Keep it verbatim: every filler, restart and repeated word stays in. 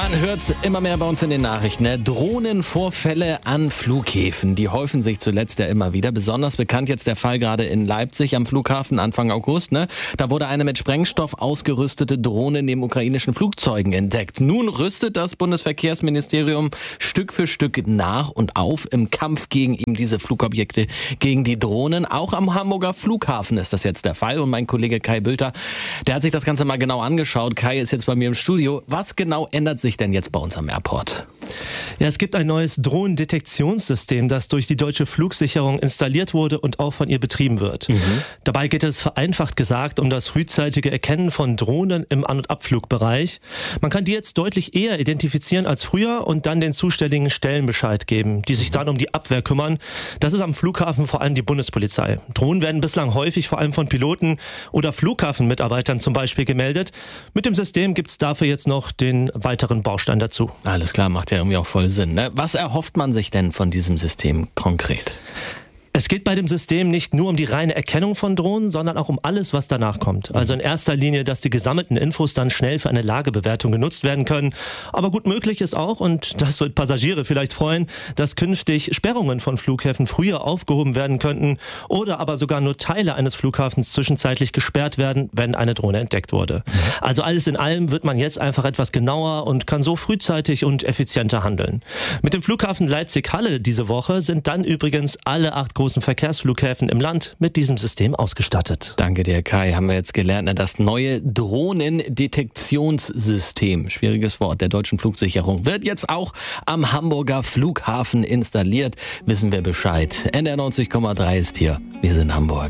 Man hört's immer mehr bei uns in den Nachrichten. Ne? Drohnenvorfälle an Flughäfen, die häufen sich zuletzt ja immer wieder. Besonders bekannt jetzt der Fall gerade in Leipzig am Flughafen Anfang August. Ne? Da wurde eine mit Sprengstoff ausgerüstete Drohne neben ukrainischen Flugzeugen entdeckt. Nun rüstet das Bundesverkehrsministerium Stück für Stück nach und auf im Kampf gegen eben diese Flugobjekte, gegen die Drohnen. Auch am Hamburger Flughafen ist das jetzt der Fall. Und mein Kollege Kai Bülter, der hat sich das Ganze mal genau angeschaut. Kai ist jetzt bei mir im Studio. Was genau ändert sich denn jetzt bei uns am Airport? Ja, es gibt ein neues Drohnendetektionssystem, das durch die deutsche Flugsicherung installiert wurde und auch von ihr betrieben wird. Mhm. Dabei geht es vereinfacht gesagt um das frühzeitige Erkennen von Drohnen im An- und Abflugbereich. Man kann die jetzt deutlich eher identifizieren als früher und dann den zuständigen Stellen Bescheid geben, die sich dann um die Abwehr kümmern. Das ist am Flughafen vor allem die Bundespolizei. Drohnen werden bislang häufig vor allem von Piloten oder Flughafenmitarbeitern zum Beispiel gemeldet. Mit dem System gibt es dafür jetzt noch den weiteren Baustein dazu. Alles klar, macht ja irgendwie auch voll Sinn. Ne? Was erhofft man sich denn von diesem System konkret? Es geht bei dem System nicht nur um die reine Erkennung von Drohnen, sondern auch um alles, was danach kommt. Also in erster Linie, dass die gesammelten Infos dann schnell für eine Lagebewertung genutzt werden können. Aber gut möglich ist auch, und das wird Passagiere vielleicht freuen, dass künftig Sperrungen von Flughäfen früher aufgehoben werden könnten oder aber sogar nur Teile eines Flughafens zwischenzeitlich gesperrt werden, wenn eine Drohne entdeckt wurde. Also alles in allem wird man jetzt einfach etwas genauer und kann so frühzeitig und effizienter handeln. Mit dem Flughafen Leipzig-Halle diese Woche sind dann übrigens alle acht großen Verkehrsflughäfen im Land mit diesem System ausgestattet. Danke dir, Kai. Haben wir jetzt gelernt, das neue Drohnendetektionssystem, schwieriges Wort, der deutschen Flugsicherung, wird jetzt auch am Hamburger Flughafen installiert. Wissen wir Bescheid. N D R neunzig Komma drei ist hier. Wir sind Hamburg.